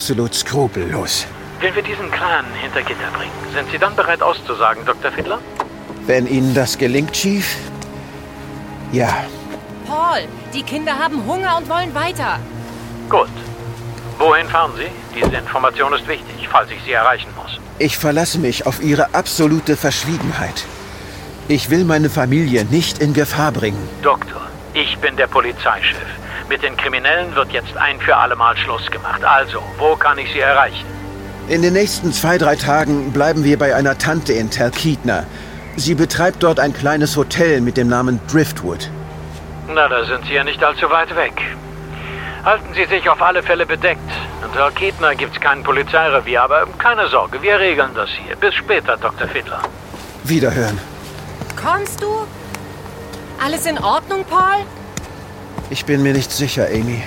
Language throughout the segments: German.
absolut skrupellos. Wenn wir diesen Clan hinter Gitter bringen, sind Sie dann bereit auszusagen, Dr. Fiddler? Wenn Ihnen das gelingt, Chief? Ja. Paul, die Kinder haben Hunger und wollen weiter. Gut. Wohin fahren Sie? Diese Information ist wichtig, falls ich Sie erreichen muss. Ich verlasse mich auf Ihre absolute Verschwiegenheit. Ich will meine Familie nicht in Gefahr bringen. Doktor, ich bin der Polizeichef. Mit den Kriminellen wird jetzt ein für alle Mal Schluss gemacht. Also, wo kann ich Sie erreichen? In den nächsten 2-3 Tagen bleiben wir bei einer Tante in Talkeetna. Sie betreibt dort ein kleines Hotel mit dem Namen Driftwood. Na, da sind Sie ja nicht allzu weit weg. Halten Sie sich auf alle Fälle bedeckt. In Talkeetna gibt's kein Polizeirevier, aber keine Sorge, wir regeln das hier. Bis später, Dr. Fiddler. Wiederhören. Kommst du? Alles in Ordnung, Paul? Ich bin mir nicht sicher, Amy.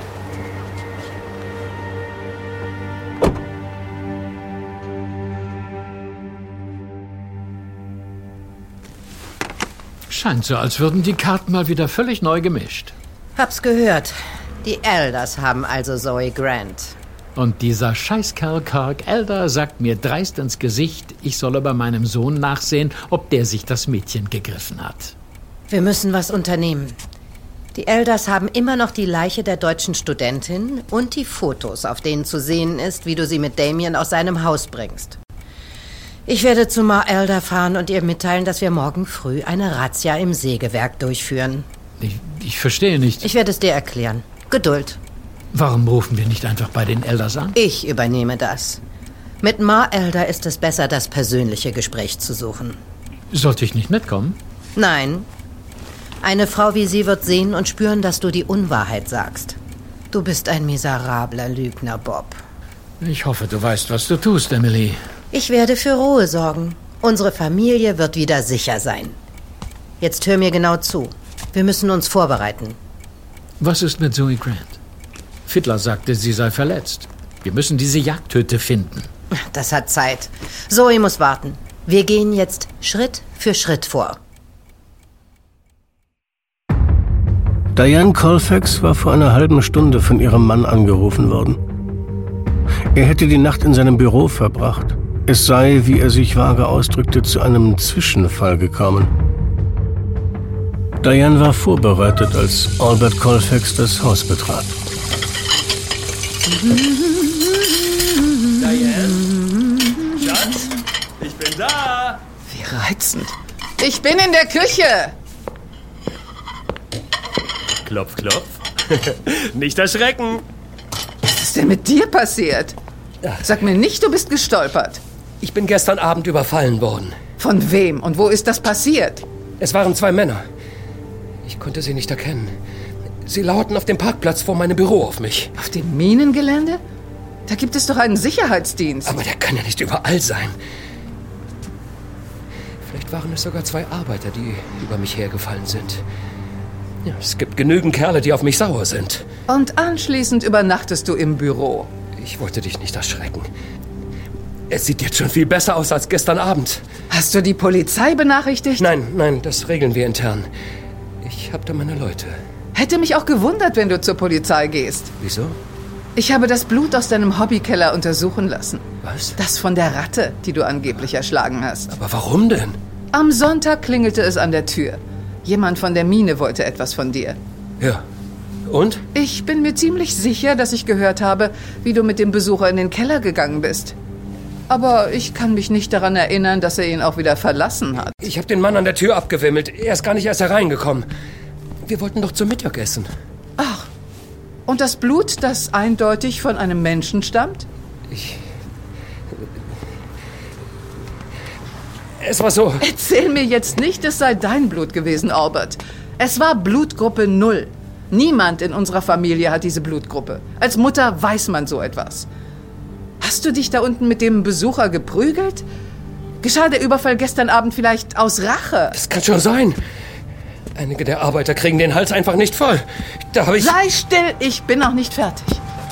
Scheint so, als würden die Karten mal wieder völlig neu gemischt. Hab's gehört. Die Elders haben also Zoe Grant. Und dieser Scheißkerl Kirk Elder sagt mir dreist ins Gesicht, ich solle bei meinem Sohn nachsehen, ob der sich das Mädchen gegriffen hat. Wir müssen was unternehmen. Die Elders haben immer noch die Leiche der deutschen Studentin und die Fotos, auf denen zu sehen ist, wie du sie mit Damien aus seinem Haus bringst. Ich werde zu Ma Elder fahren und ihr mitteilen, dass wir morgen früh eine Razzia im Sägewerk durchführen. Ich verstehe nicht. Ich werde es dir erklären. Geduld. Warum rufen wir nicht einfach bei den Elders an? Ich übernehme das. Mit Ma Elder ist es besser, das persönliche Gespräch zu suchen. Sollte ich nicht mitkommen? Nein. Eine Frau wie sie wird sehen und spüren, dass du die Unwahrheit sagst. Du bist ein miserabler Lügner, Bob. Ich hoffe, du weißt, was du tust, Emily. Ich werde für Ruhe sorgen. Unsere Familie wird wieder sicher sein. Jetzt hör mir genau zu. Wir müssen uns vorbereiten. Was ist mit Zoe Grant? Fiddler sagte, sie sei verletzt. Wir müssen diese Jagdhütte finden. Das hat Zeit. Zoe muss warten. Wir gehen jetzt Schritt für Schritt vor. Diane Colfax war vor einer halben Stunde von ihrem Mann angerufen worden. Er hätte die Nacht in seinem Büro verbracht. Es sei, wie er sich vage ausdrückte, zu einem Zwischenfall gekommen. Diane war vorbereitet, als Albert Colfax das Haus betrat. Diane? Schatz, ich bin da! Wie reizend. Ich bin in der Küche! Klopf, klopf. Nicht erschrecken! Was ist denn mit dir passiert? Sag mir nicht, du bist gestolpert. Ich bin gestern Abend überfallen worden. Von wem und wo ist das passiert? Es waren 2 Männer. Ich konnte sie nicht erkennen. Sie lauerten auf dem Parkplatz vor meinem Büro auf mich. Auf dem Minengelände? Da gibt es doch einen Sicherheitsdienst. Aber der kann ja nicht überall sein. Vielleicht waren es sogar 2 Arbeiter, die über mich hergefallen sind. Ja, es gibt genügend Kerle, die auf mich sauer sind. Und anschließend übernachtest du im Büro. Ich wollte dich nicht erschrecken. Es sieht jetzt schon viel besser aus als gestern Abend. Hast du die Polizei benachrichtigt? Nein, das regeln wir intern. Ich habe da meine Leute. Hätte mich auch gewundert, wenn du zur Polizei gehst. Wieso? Ich habe das Blut aus deinem Hobbykeller untersuchen lassen. Was? Das von der Ratte, die du angeblich erschlagen hast. Aber warum denn? Am Sonntag klingelte es an der Tür. Jemand von der Mine wollte etwas von dir. Ja. Und? Ich bin mir ziemlich sicher, dass ich gehört habe, wie du mit dem Besucher in den Keller gegangen bist. Aber ich kann mich nicht daran erinnern, dass er ihn auch wieder verlassen hat. Ich habe den Mann an der Tür abgewimmelt. Er ist gar nicht erst hereingekommen. Wir wollten doch zum Mittagessen. Ach, und das Blut, das eindeutig von einem Menschen stammt? Es war so. Erzähl mir jetzt nicht, es sei dein Blut gewesen, Albert. Es war Blutgruppe 0. Niemand in unserer Familie hat diese Blutgruppe. Als Mutter weiß man so etwas. Hast du dich da unten mit dem Besucher geprügelt? Geschah der Überfall gestern Abend vielleicht aus Rache? Das kann schon sein. Einige der Arbeiter kriegen den Hals einfach nicht voll. Da habe ich... Sei still, ich bin noch nicht fertig.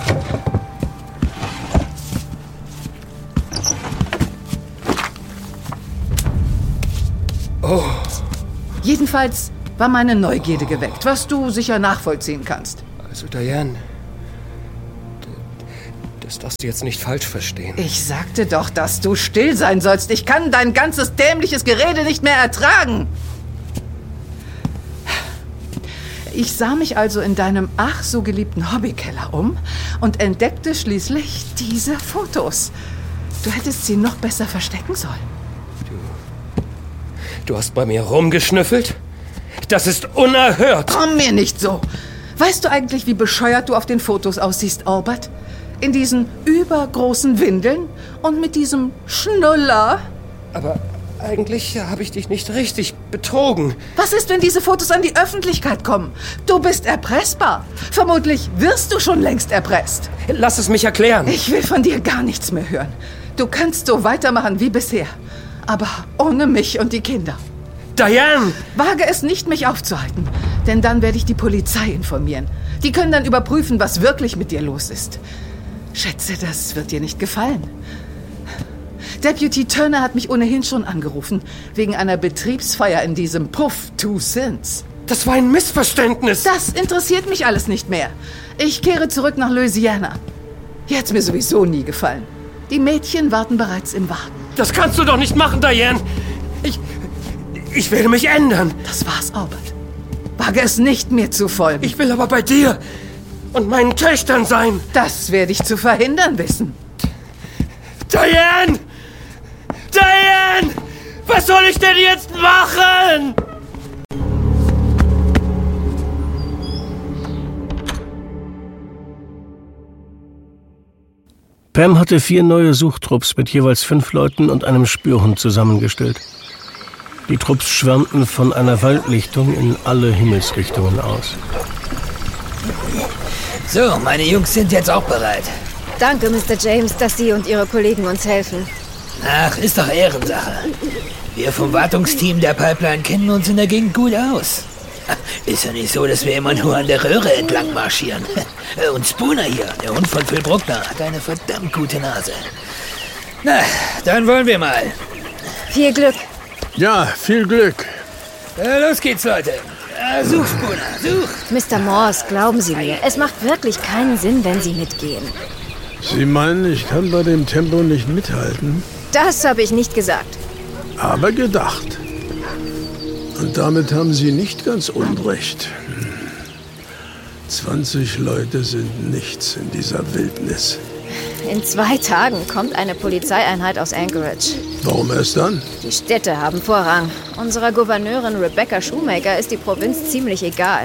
Oh. Jedenfalls war meine Neugierde geweckt, was du sicher nachvollziehen kannst. Also Diane, Das darfst du jetzt nicht falsch verstehen. Ich sagte doch, dass du still sein sollst. Ich kann dein ganzes dämliches Gerede nicht mehr ertragen. Ich sah mich also in deinem ach so geliebten Hobbykeller um und entdeckte schließlich diese Fotos. Du hättest sie noch besser verstecken sollen. Du hast bei mir rumgeschnüffelt? Das ist unerhört. Komm mir nicht so. Weißt du eigentlich, wie bescheuert du auf den Fotos aussiehst, Albert? In diesen übergroßen Windeln und mit diesem Schnuller. Aber eigentlich habe ich dich nicht richtig betrogen. Was ist, wenn diese Fotos an die Öffentlichkeit kommen? Du bist erpressbar. Vermutlich wirst du schon längst erpresst. Lass es mich erklären. Ich will von dir gar nichts mehr hören. Du kannst so weitermachen wie bisher. Aber ohne mich und die Kinder. Diane! Wage es nicht, mich aufzuhalten. Denn dann werde ich die Polizei informieren. Die können dann überprüfen, was wirklich mit dir los ist. Schätze, das wird dir nicht gefallen. Deputy Turner hat mich ohnehin schon angerufen, wegen einer Betriebsfeier in diesem Puff Two Sins. Das war ein Missverständnis. Das interessiert mich alles nicht mehr. Ich kehre zurück nach Louisiana. Hier hat's mir sowieso nie gefallen. Die Mädchen warten bereits im Wagen. Das kannst du doch nicht machen, Diane. Ich werde mich ändern. Das war's, Albert. Wage es nicht, mir zu folgen. Ich will aber bei dir und meinen Töchtern sein. Das werde ich zu verhindern wissen. Diane! Diane! Was soll ich denn jetzt machen? Pam hatte 4 neue Suchtrupps mit jeweils 5 Leuten und einem Spürhund zusammengestellt. Die Trupps schwärmten von einer Waldlichtung in alle Himmelsrichtungen aus. So, meine Jungs sind jetzt auch bereit. Danke, Mr. James, dass Sie und Ihre Kollegen uns helfen. Ach, ist doch Ehrensache. Wir vom Wartungsteam der Pipeline kennen uns in der Gegend gut aus. Ist ja nicht so, dass wir immer nur an der Röhre entlang marschieren. Und Spooner hier, der Hund von Phil Bruckner, hat eine verdammt gute Nase. Na, dann wollen wir mal. Viel Glück. Ja, viel Glück. Los geht's, Leute. Such, Spooner, such. Mr. Morse, glauben Sie mir, es macht wirklich keinen Sinn, wenn Sie mitgehen. Sie meinen, ich kann bei dem Tempo nicht mithalten? Das habe ich nicht gesagt. Aber gedacht. Und damit haben Sie nicht ganz unrecht. 20 Leute sind nichts in dieser Wildnis. In 2 Tagen kommt eine Polizeieinheit aus Anchorage. Warum erst dann? Die Städte haben Vorrang. Unserer Gouverneurin Rebecca Shoemaker ist die Provinz ziemlich egal.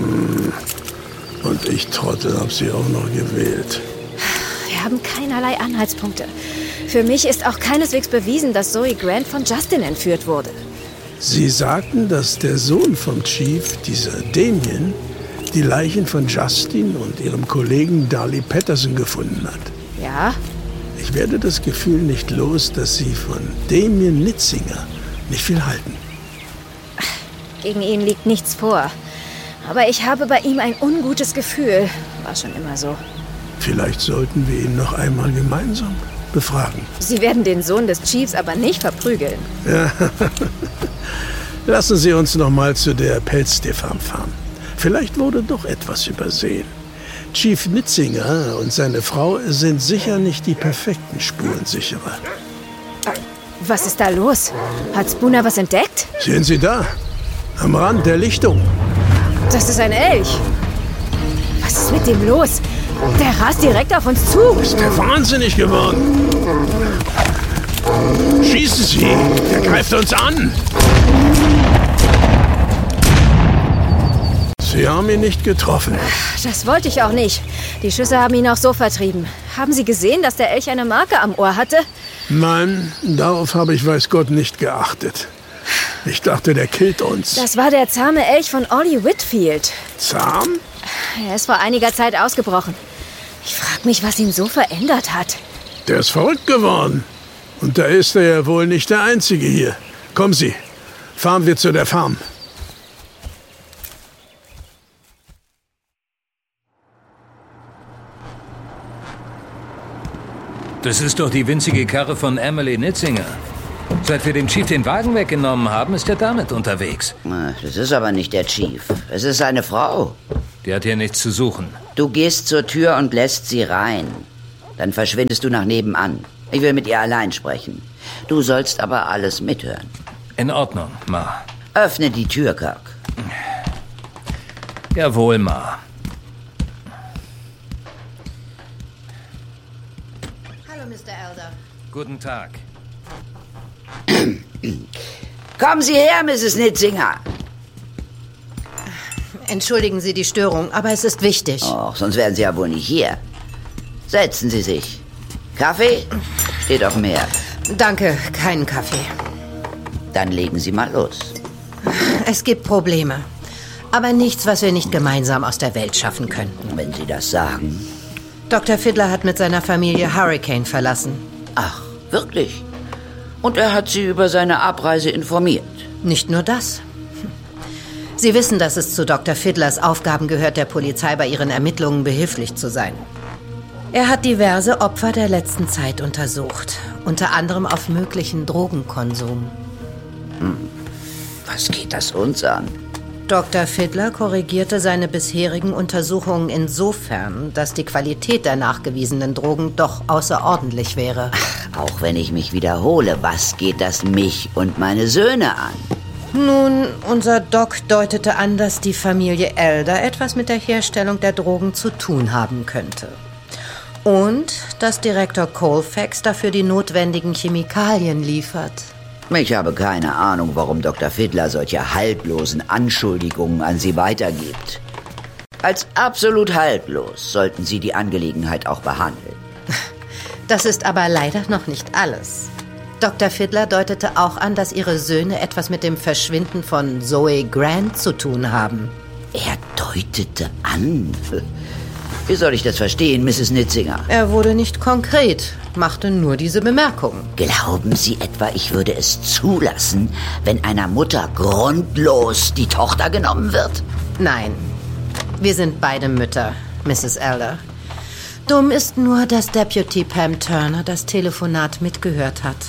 Und ich, Trottel, habe sie auch noch gewählt. Wir haben keinerlei Anhaltspunkte. Für mich ist auch keineswegs bewiesen, dass Zoe Grant von Justin entführt wurde. Sie sagten, dass der Sohn vom Chief, dieser Damien, die Leichen von Justin und ihrem Kollegen Darley Patterson gefunden hat. Ja? Ich werde das Gefühl nicht los, dass Sie von Damien Nitzinger nicht viel halten. Gegen ihn liegt nichts vor. Aber ich habe bei ihm ein ungutes Gefühl. War schon immer so. Vielleicht sollten wir ihn noch einmal gemeinsam befragen. Sie werden den Sohn des Chiefs aber nicht verprügeln. Ja. Lassen Sie uns noch mal zu der Pelztierfarm fahren. Vielleicht wurde doch etwas übersehen. Chief Nitzinger und seine Frau sind sicher nicht die perfekten Spurensicherer. Was ist da los? Hat Spooner was entdeckt? Sehen Sie da, am Rand der Lichtung. Das ist ein Elch. Was ist mit dem los? Der rast direkt auf uns zu. Ist der wahnsinnig geworden? Schießen Sie! Der greift uns an! Sie haben ihn nicht getroffen. Das wollte ich auch nicht. Die Schüsse haben ihn auch so vertrieben. Haben Sie gesehen, dass der Elch eine Marke am Ohr hatte? Nein, darauf habe ich weiß Gott nicht geachtet. Ich dachte, der killt uns. Das war der zahme Elch von Ollie Whitfield. Zahm? Er ist vor einiger Zeit ausgebrochen. Ich frage mich, was ihn so verändert hat. Der ist verrückt geworden. Und da ist er ja wohl nicht der Einzige hier. Kommen Sie, fahren wir zu der Farm. Das ist doch die winzige Karre von Emily Nitzinger. Seit wir dem Chief den Wagen weggenommen haben, ist er damit unterwegs. Das ist aber nicht der Chief. Es ist seine Frau. Die hat hier nichts zu suchen. Du gehst zur Tür und lässt sie rein. Dann verschwindest du nach nebenan. Ich will mit ihr allein sprechen. Du sollst aber alles mithören. In Ordnung, Ma. Öffne die Tür, Kirk. Jawohl, Ma. Hallo, Mr. Elder. Guten Tag. Kommen Sie her, Mrs. Nitzinger. Entschuldigen Sie die Störung, aber es ist wichtig. Och, sonst wären Sie ja wohl nicht hier. Setzen Sie sich. Kaffee? Steht auf dem Herd. Danke, keinen Kaffee. Dann legen Sie mal los. Es gibt Probleme. Aber nichts, was wir nicht gemeinsam aus der Welt schaffen könnten. Wenn Sie das sagen. Dr. Fiddler hat mit seiner Familie Hurricane verlassen. Ach, wirklich? Und er hat Sie über seine Abreise informiert? Nicht nur das. Sie wissen, dass es zu Dr. Fiddlers Aufgaben gehört, der Polizei bei ihren Ermittlungen behilflich zu sein. Er hat diverse Opfer der letzten Zeit untersucht. Unter anderem auf möglichen Drogenkonsum. Was geht das uns an? Dr. Fiddler korrigierte seine bisherigen Untersuchungen insofern, dass die Qualität der nachgewiesenen Drogen doch außerordentlich wäre. Ach, auch wenn ich mich wiederhole, was geht das mich und meine Söhne an? Nun, unser Doc deutete an, dass die Familie Elder etwas mit der Herstellung der Drogen zu tun haben könnte. Und dass Direktor Colfax dafür die notwendigen Chemikalien liefert. Ich habe keine Ahnung, warum Dr. Fiddler solche haltlosen Anschuldigungen an Sie weitergibt. Als absolut haltlos sollten Sie die Angelegenheit auch behandeln. Das ist aber leider noch nicht alles. Dr. Fiddler deutete auch an, dass ihre Söhne etwas mit dem Verschwinden von Zoe Grant zu tun haben. Er deutete an? Wie soll ich das verstehen, Mrs. Nitzinger? Er wurde nicht konkret, machte nur diese Bemerkung. Glauben Sie etwa, ich würde es zulassen, wenn einer Mutter grundlos die Tochter genommen wird? Nein, wir sind beide Mütter, Mrs. Elder. Dumm ist nur, dass Deputy Pam Turner das Telefonat mitgehört hat.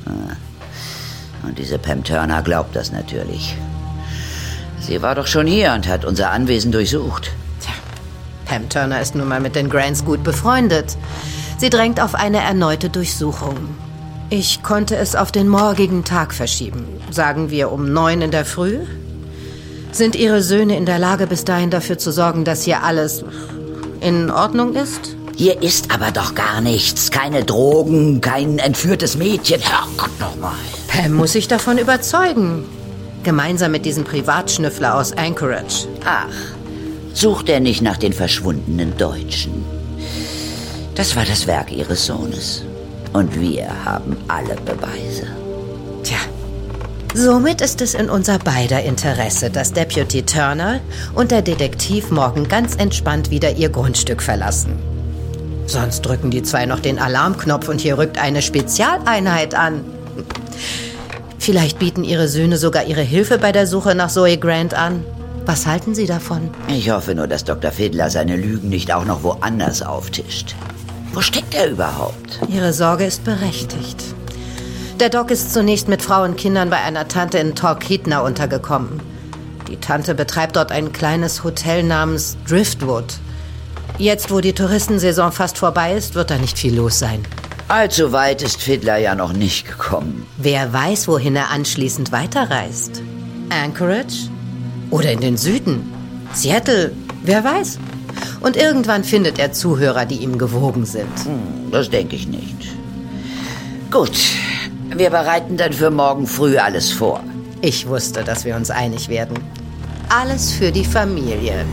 Und diese Pam Turner glaubt das natürlich. Sie war doch schon hier und hat unser Anwesen durchsucht. Pam Turner ist nun mal mit den Grants gut befreundet. Sie drängt auf eine erneute Durchsuchung. Ich konnte es auf den morgigen Tag verschieben. Sagen wir um 9 in der Früh? Sind Ihre Söhne in der Lage, bis dahin dafür zu sorgen, dass hier alles in Ordnung ist? Hier ist aber doch gar nichts. Keine Drogen, kein entführtes Mädchen. Herrgott nochmal. Pam muss sich davon überzeugen. Gemeinsam mit diesem Privatschnüffler aus Anchorage. Ach, sucht er nicht nach den verschwundenen Deutschen? Das war das Werk Ihres Sohnes. Und wir haben alle Beweise. Tja, somit ist es in unser beider Interesse, dass Deputy Turner und der Detektiv morgen ganz entspannt wieder ihr Grundstück verlassen. Sonst drücken die zwei noch den Alarmknopf und hier rückt eine Spezialeinheit an. Vielleicht bieten Ihre Söhne sogar ihre Hilfe bei der Suche nach Zoe Grant an. Was halten Sie davon? Ich hoffe nur, dass Dr. Fiddler seine Lügen nicht auch noch woanders auftischt. Wo steckt er überhaupt? Ihre Sorge ist berechtigt. Der Doc ist zunächst mit Frau und Kindern bei einer Tante in Talkeetna untergekommen. Die Tante betreibt dort ein kleines Hotel namens Driftwood. Jetzt, wo die Touristensaison fast vorbei ist, wird da nicht viel los sein. Allzu weit ist Fiddler ja noch nicht gekommen. Wer weiß, wohin er anschließend weiterreist? Anchorage? Oder in den Süden? Seattle? Wer weiß? Und irgendwann findet er Zuhörer, die ihm gewogen sind. Das denke ich nicht. Gut, wir bereiten dann für morgen früh alles vor. Ich wusste, dass wir uns einig werden. Alles für die Familie.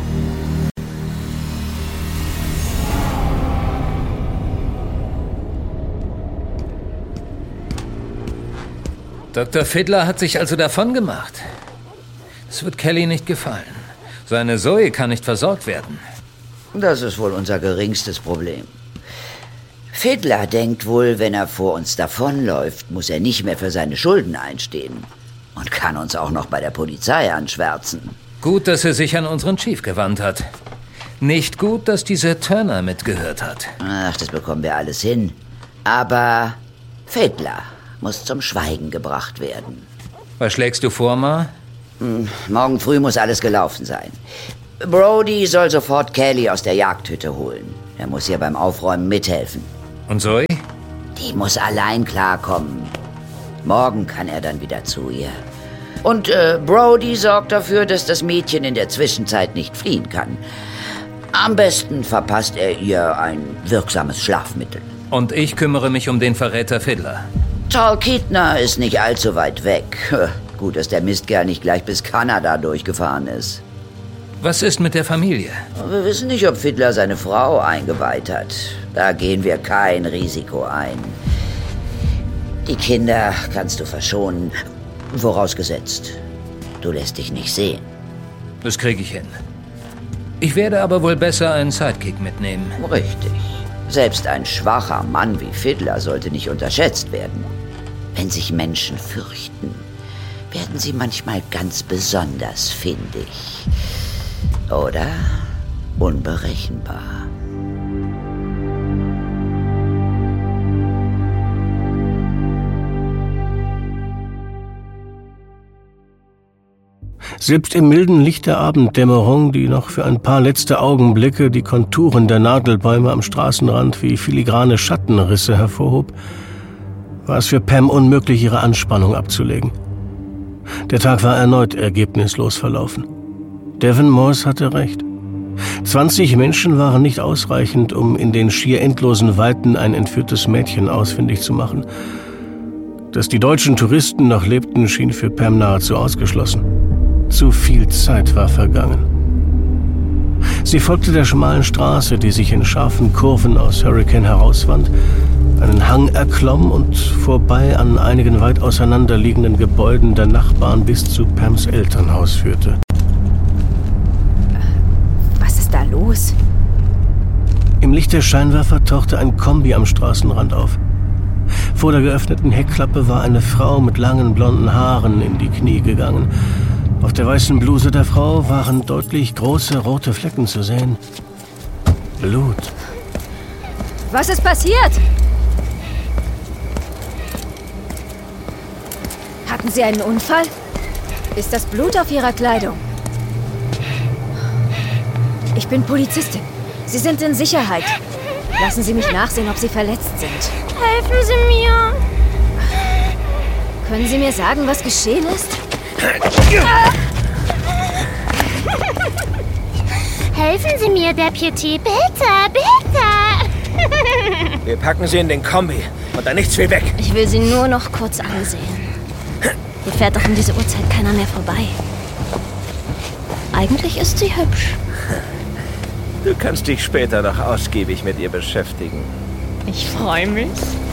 Dr. Fiddler hat sich also davongemacht. Es wird Kelly nicht gefallen. Seine Zoe kann nicht versorgt werden. Das ist wohl unser geringstes Problem. Fiddler denkt wohl, wenn er vor uns davonläuft, muss er nicht mehr für seine Schulden einstehen. Und kann uns auch noch bei der Polizei anschwärzen. Gut, dass er sich an unseren Chief gewandt hat. Nicht gut, dass dieser Turner mitgehört hat. Ach, das bekommen wir alles hin. Aber Fiddler muss zum Schweigen gebracht werden. Was schlägst du vor, Ma? Morgen früh muss alles gelaufen sein. Brody soll sofort Kelly aus der Jagdhütte holen. Er muss ihr beim Aufräumen mithelfen. Und Zoe? Die muss allein klarkommen. Morgen kann er dann wieder zu ihr. Und Brody sorgt dafür, dass das Mädchen in der Zwischenzeit nicht fliehen kann. Am besten verpasst er ihr ein wirksames Schlafmittel. Und ich kümmere mich um den Verräter Fiddler. Talkeetna ist nicht allzu weit weg. Gut, dass der Mistkerl nicht gleich bis Kanada durchgefahren ist. Was ist mit der Familie? Wir wissen nicht, ob Fiddler seine Frau eingeweiht hat. Da gehen wir kein Risiko ein. Die Kinder kannst du verschonen, vorausgesetzt, du lässt dich nicht sehen. Das kriege ich hin. Ich werde aber wohl besser einen Sidekick mitnehmen. Richtig. Selbst ein schwacher Mann wie Fiddler sollte nicht unterschätzt werden. Wenn sich Menschen fürchten, werden sie manchmal ganz besonders findig. Oder unberechenbar. Selbst im milden Licht der Abenddämmerung, die noch für ein paar letzte Augenblicke die Konturen der Nadelbäume am Straßenrand wie filigrane Schattenrisse hervorhob, war es für Pam unmöglich, ihre Anspannung abzulegen. Der Tag war erneut ergebnislos verlaufen. Devon Morse hatte recht. 20 Menschen waren nicht ausreichend, um in den schier endlosen Weiten ein entführtes Mädchen ausfindig zu machen. Dass die deutschen Touristen noch lebten, schien für Pam nahezu ausgeschlossen. Zu viel Zeit war vergangen. Sie folgte der schmalen Straße, die sich in scharfen Kurven aus Hurricane herauswand, einen Hang erklomm und vorbei an einigen weit auseinanderliegenden Gebäuden der Nachbarn bis zu Pams Elternhaus führte. Was ist da los? Im Licht der Scheinwerfer tauchte ein Kombi am Straßenrand auf. Vor der geöffneten Heckklappe war eine Frau mit langen blonden Haaren in die Knie gegangen. Auf der weißen Bluse der Frau waren deutlich große rote Flecken zu sehen. Blut. Was ist passiert? Hatten Sie einen Unfall? Ist das Blut auf Ihrer Kleidung? Ich bin Polizistin. Sie sind in Sicherheit. Lassen Sie mich nachsehen, ob Sie verletzt sind. Helfen Sie mir! Können Sie mir sagen, was geschehen ist? Helfen Sie mir, Deputy. Bitte, bitte! Wir packen Sie in den Kombi und dann nichts wie weg. Ich will Sie nur noch kurz ansehen. Hier fährt doch um diese Uhrzeit keiner mehr vorbei. Eigentlich ist sie hübsch. Du kannst dich später noch ausgiebig mit ihr beschäftigen. Ich freue mich.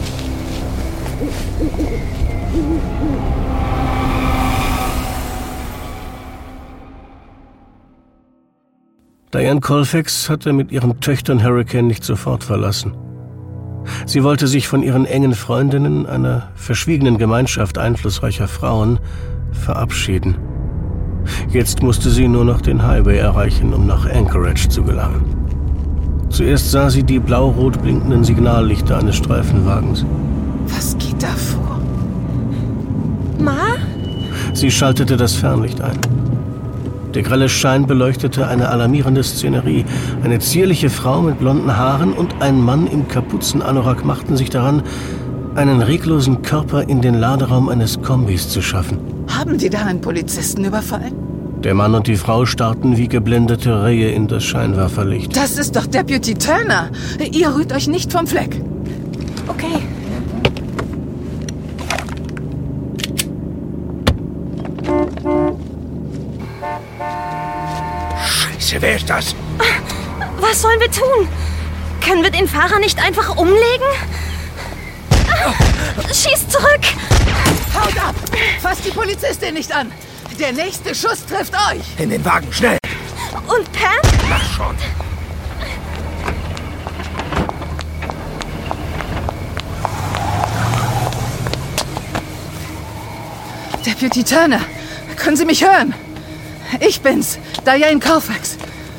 Diane Colfax hatte mit ihren Töchtern Hurricane nicht sofort verlassen. Sie wollte sich von ihren engen Freundinnen, einer verschwiegenen Gemeinschaft einflussreicher Frauen, verabschieden. Jetzt musste sie nur noch den Highway erreichen, um nach Anchorage zu gelangen. Zuerst sah sie die blau-rot blinkenden Signallichter eines Streifenwagens. Was geht da vor? Ma? Sie schaltete das Fernlicht ein. Der grelle Schein beleuchtete eine alarmierende Szenerie. Eine zierliche Frau mit blonden Haaren und ein Mann im Kapuzenanorak machten sich daran, einen reglosen Körper in den Laderaum eines Kombis zu schaffen. Haben die da einen Polizisten überfallen? Der Mann und die Frau starrten wie geblendete Rehe in das Scheinwerferlicht. Das ist doch Deputy Turner. Ihr rührt euch nicht vom Fleck. Okay. Scheiße, wer ist das? Was sollen wir tun? Können wir den Fahrer nicht einfach umlegen? Schieß zurück! Haut ab! Fasst die Polizistin nicht an! Der nächste Schuss trifft euch! In den Wagen, schnell! Und Pam? Mach schon! Deputy Turner, können Sie mich hören? Ich bin's, Diane Colfax.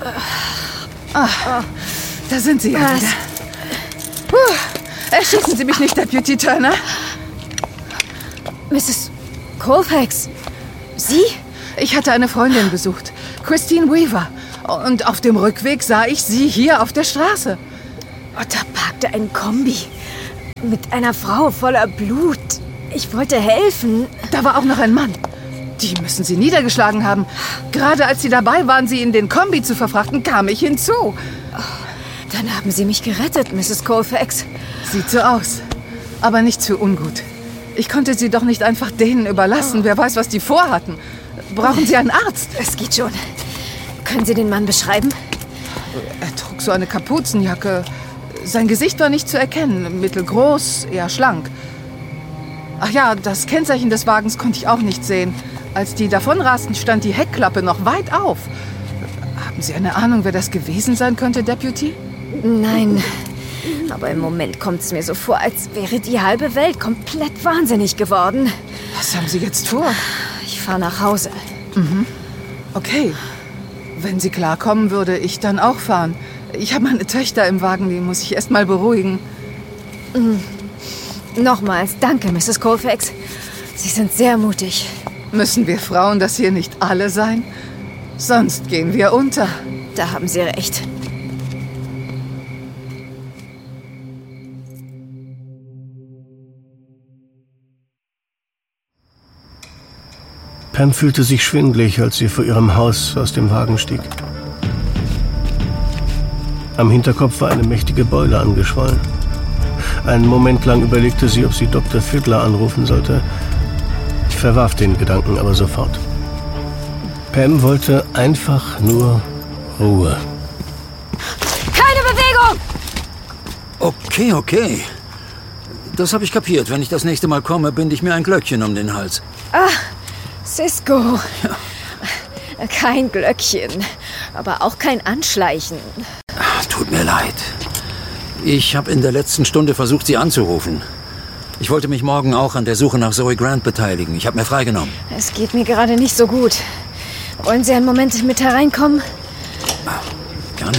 Da sind Sie ja Was? wieder. Erschießen Sie mich nicht, Deputy Turner. Mrs. Colfax, Sie? Ich hatte eine Freundin besucht, Christine Weaver. Und auf dem Rückweg sah ich Sie hier auf der Straße. Oh, da parkte ein Kombi. Mit einer Frau voller Blut. Ich wollte helfen. Da war auch noch ein Mann. Die müssen Sie niedergeschlagen haben. Gerade als Sie dabei waren, Sie in den Kombi zu verfrachten, kam ich hinzu. Dann haben Sie mich gerettet, Mrs. Colfax. Sieht so aus. Aber nicht für ungut. Ich konnte Sie doch nicht einfach denen überlassen. Wer weiß, was die vorhatten. Brauchen Sie einen Arzt? Es geht schon. Können Sie den Mann beschreiben? Er trug so eine Kapuzenjacke. Sein Gesicht war nicht zu erkennen. Mittelgroß, eher schlank. Ach ja, das Kennzeichen des Wagens konnte ich auch nicht sehen. Als die davonrasten, stand die Heckklappe noch weit auf. Haben Sie eine Ahnung, wer das gewesen sein könnte, Deputy? Nein. Aber im Moment kommt es mir so vor, als wäre die halbe Welt komplett wahnsinnig geworden. Was haben Sie jetzt vor? Ich fahre nach Hause. Mhm. Okay. Wenn Sie klarkommen, würde ich dann auch fahren. Ich habe meine Töchter im Wagen, die muss ich erst mal beruhigen. Nochmals, danke, Mrs. Colfax. Sie sind sehr mutig. Müssen wir Frauen das hier nicht alle sein? Sonst gehen wir unter. Da haben Sie recht. Pam fühlte sich schwindelig, als sie vor ihrem Haus aus dem Wagen stieg. Am Hinterkopf war eine mächtige Beule angeschwollen. Einen Moment lang überlegte sie, ob sie Dr. Fiddler anrufen sollte, verwarf den Gedanken aber sofort. Pam wollte einfach nur Ruhe. Keine Bewegung! Okay. Das habe ich kapiert. Wenn ich das nächste Mal komme, binde ich mir ein Glöckchen um den Hals. Ah, Cisco. Ja. Kein Glöckchen, aber auch kein Anschleichen. Tut mir leid. Ich habe in der letzten Stunde versucht, Sie anzurufen. Ich wollte mich morgen auch an der Suche nach Zoe Grant beteiligen. Ich habe mir freigenommen. Es geht mir gerade nicht so gut. Wollen Sie einen Moment mit hereinkommen? Gerne.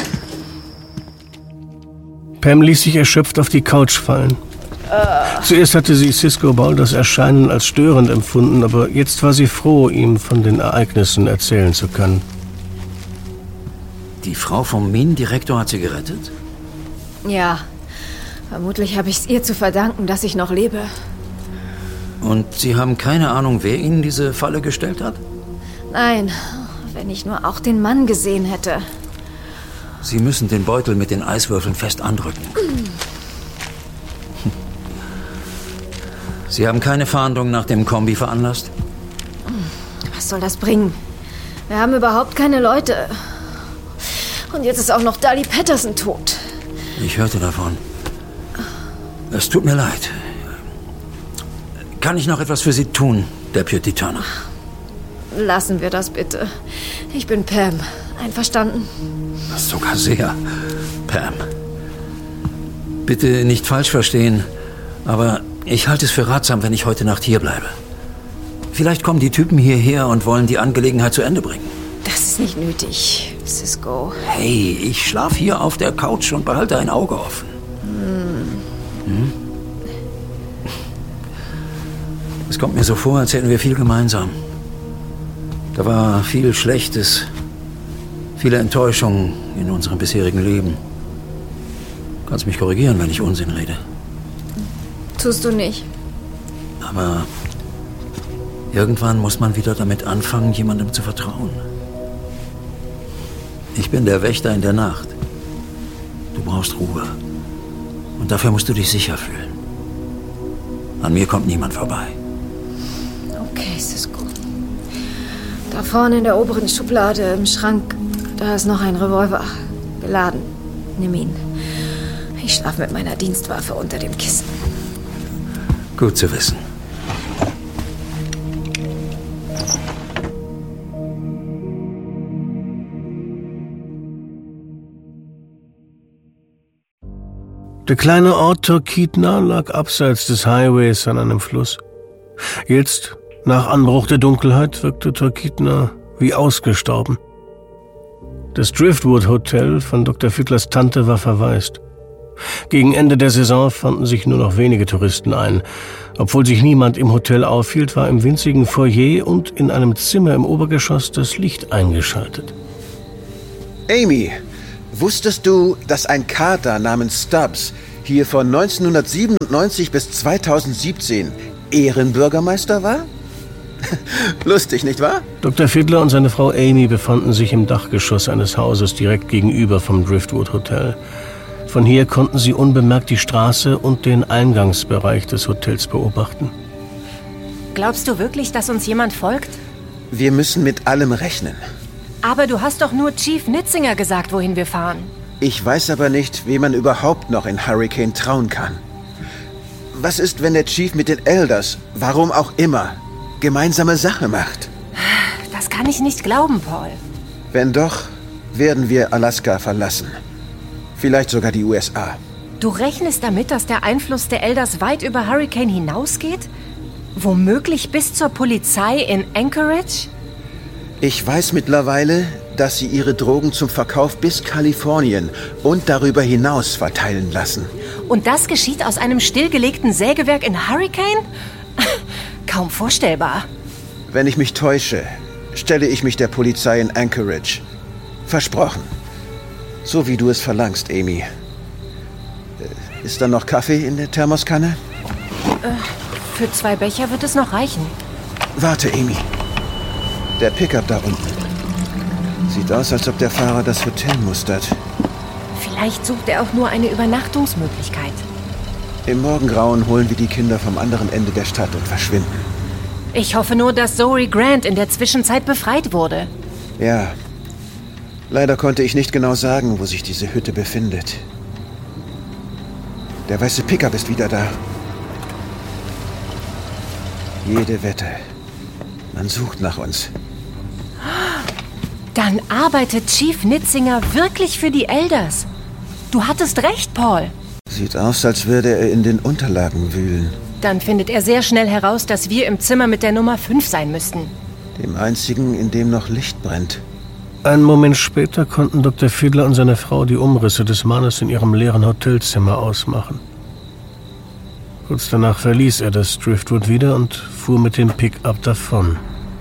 Pam ließ sich erschöpft auf die Couch fallen. Zuerst hatte sie Cisco Balders Erscheinen als störend empfunden, aber jetzt war sie froh, ihm von den Ereignissen erzählen zu können. Die Frau vom Minendirektor hat Sie gerettet? Ja. Vermutlich habe ich es ihr zu verdanken, dass ich noch lebe. Und Sie haben keine Ahnung, wer Ihnen diese Falle gestellt hat? Nein, wenn ich nur auch den Mann gesehen hätte. Sie müssen den Beutel mit den Eiswürfeln fest andrücken. Sie haben keine Fahndung nach dem Kombi veranlasst? Was soll das bringen? Wir haben überhaupt keine Leute. Und jetzt ist auch noch Dolly Patterson tot. Ich hörte davon. Es tut mir leid. Kann ich noch etwas für Sie tun, Deputy Turner? Lassen wir das bitte. Ich bin Pam. Einverstanden? Sogar sehr, Pam. Bitte nicht falsch verstehen, aber ich halte es für ratsam, wenn ich heute Nacht hier bleibe. Vielleicht kommen die Typen hierher und wollen die Angelegenheit zu Ende bringen. Das ist nicht nötig, Cisco. Hey, ich schlafe hier auf der Couch und behalte ein Auge offen. Es kommt mir so vor, als hätten wir viel gemeinsam. Da war viel Schlechtes, viele Enttäuschungen in unserem bisherigen Leben. Kannst mich korrigieren, wenn ich Unsinn rede. Tust du nicht. Aber irgendwann muss man wieder damit anfangen, jemandem zu vertrauen. Ich bin der Wächter in der Nacht. Du brauchst Ruhe. Und dafür musst du dich sicher fühlen. An mir kommt niemand vorbei. Okay, Cisco. Da vorne in der oberen Schublade im Schrank, da ist noch ein Revolver. Geladen. Nimm ihn. Ich schlafe mit meiner Dienstwaffe unter dem Kissen. Gut zu wissen. Der kleine Ort Torkeetna lag abseits des Highways an einem Fluss. Jetzt, nach Anbruch der Dunkelheit, wirkte Torkeetna wie ausgestorben. Das Driftwood Hotel von Dr. Fiddlers Tante war verwaist. Gegen Ende der Saison fanden sich nur noch wenige Touristen ein. Obwohl sich niemand im Hotel aufhielt, war im winzigen Foyer und in einem Zimmer im Obergeschoss das Licht eingeschaltet. Amy, wusstest du, dass ein Kater namens Stubbs hier von 1997 bis 2017 Ehrenbürgermeister war? Lustig, nicht wahr? Dr. Fiddler und seine Frau Amy befanden sich im Dachgeschoss eines Hauses direkt gegenüber vom Driftwood Hotel. Von hier konnten sie unbemerkt die Straße und den Eingangsbereich des Hotels beobachten. Glaubst du wirklich, dass uns jemand folgt? Wir müssen mit allem rechnen. Aber du hast doch nur Chief Nitzinger gesagt, wohin wir fahren. Ich weiß aber nicht, wem man überhaupt noch in Hurricane trauen kann. Was ist, wenn der Chief mit den Elders, warum auch immer, gemeinsame Sache macht? Das kann ich nicht glauben, Paul. Wenn doch, werden wir Alaska verlassen. Vielleicht sogar die USA. Du rechnest damit, dass der Einfluss der Elders weit über Hurricane hinausgeht? Womöglich bis zur Polizei in Anchorage? Ich weiß mittlerweile, dass sie ihre Drogen zum Verkauf bis Kalifornien und darüber hinaus verteilen lassen. Und das geschieht aus einem stillgelegten Sägewerk in Hurricane? Kaum vorstellbar. Wenn ich mich täusche, stelle ich mich der Polizei in Anchorage. Versprochen. So wie du es verlangst, Amy. Ist da noch Kaffee in der Thermoskanne? Für 2 Becher wird es noch reichen. Warte, Amy. Der Pickup da unten. Sieht aus, als ob der Fahrer das Hotel mustert. Vielleicht sucht er auch nur eine Übernachtungsmöglichkeit. Im Morgengrauen holen wir die Kinder vom anderen Ende der Stadt und verschwinden. Ich hoffe nur, dass Zoe Grant in der Zwischenzeit befreit wurde. Ja. Leider konnte ich nicht genau sagen, wo sich diese Hütte befindet. Der weiße Pickup ist wieder da. Jede Wette. Man sucht nach uns. Dann arbeitet Chief Nitzinger wirklich für die Elders. Du hattest recht, Paul. Sieht aus, als würde er in den Unterlagen wühlen. Dann findet er sehr schnell heraus, dass wir im Zimmer mit der Nummer 5 sein müssten. Dem einzigen, in dem noch Licht brennt. Einen Moment später konnten Dr. Fiddler und seine Frau die Umrisse des Mannes in ihrem leeren Hotelzimmer ausmachen. Kurz danach verließ er das Driftwood wieder und fuhr mit dem Pickup davon.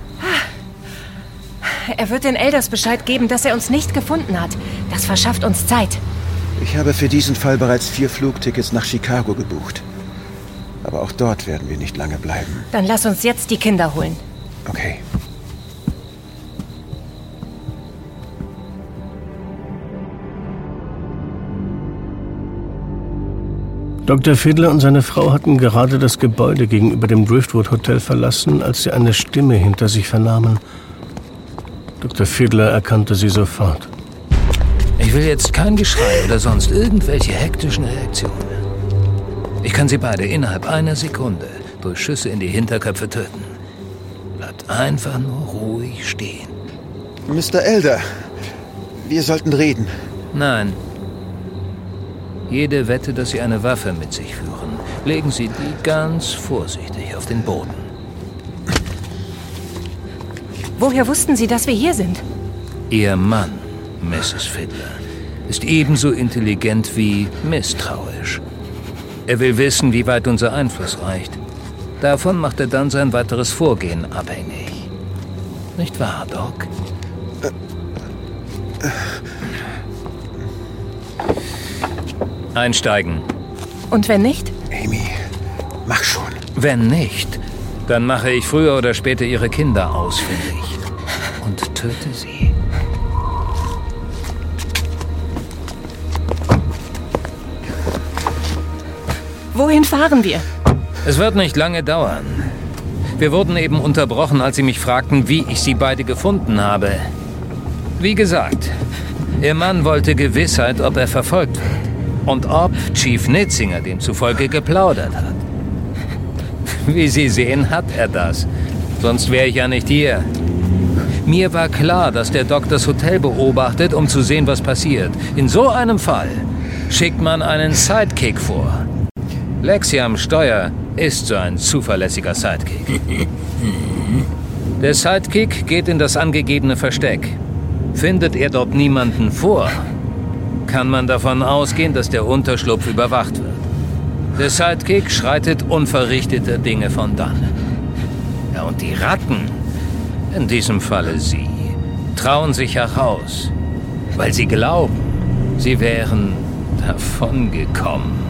Er wird den Elders Bescheid geben, dass er uns nicht gefunden hat. Das verschafft uns Zeit. Ich habe für diesen Fall bereits 4 Flugtickets nach Chicago gebucht. Aber auch dort werden wir nicht lange bleiben. Dann lass uns jetzt die Kinder holen. Okay. Dr. Fiddler und seine Frau hatten gerade das Gebäude gegenüber dem Driftwood Hotel verlassen, als sie eine Stimme hinter sich vernahmen. Dr. Fiddler erkannte sie sofort. Ich will jetzt kein Geschrei oder sonst irgendwelche hektischen Reaktionen. Ich kann sie beide innerhalb einer Sekunde durch Schüsse in die Hinterköpfe töten. Bleibt einfach nur ruhig stehen. Mr. Elder, wir sollten reden. Nein. Jede Wette, dass Sie eine Waffe mit sich führen, legen Sie die ganz vorsichtig auf den Boden. Woher wussten Sie, dass wir hier sind? Ihr Mann, Mrs. Fiddler, ist ebenso intelligent wie misstrauisch. Er will wissen, wie weit unser Einfluss reicht. Davon macht er dann sein weiteres Vorgehen abhängig. Nicht wahr, Doc? Einsteigen. Und wenn nicht? Amy, mach schon. Wenn nicht, dann mache ich früher oder später Ihre Kinder ausfindig und töte sie. Wohin fahren wir? Es wird nicht lange dauern. Wir wurden eben unterbrochen, als Sie mich fragten, wie ich Sie beide gefunden habe. Wie gesagt, Ihr Mann wollte Gewissheit, ob er verfolgt wird. Und ob Chief Nitzinger demzufolge geplaudert hat. Wie Sie sehen, hat er das. Sonst wäre ich ja nicht hier. Mir war klar, dass der Doc das Hotel beobachtet, um zu sehen, was passiert. In so einem Fall schickt man einen Sidekick vor. Lexi am Steuer ist so ein zuverlässiger Sidekick. Der Sidekick geht in das angegebene Versteck. Findet er dort niemanden vor, kann man davon ausgehen, dass der Unterschlupf überwacht wird. Der Sidekick schreitet unverrichteter Dinge von dannen. Ja, und die Ratten, in diesem Falle Sie, trauen sich heraus, weil sie glauben, sie wären davongekommen.